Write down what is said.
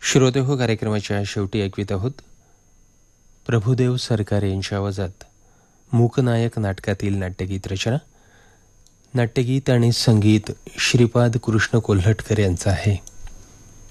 श्रोते हो, कार्यक्रमाच्या शेवटी ऐकवीत आहोत प्रभुदेव सरकार यांच्या आवाजात मूकनायक नाटकातील नाट्यगीत रचना. नाट्यगीत आणि संगीत श्रीपाद कृष्ण कोल्हटकर यांचं आहे.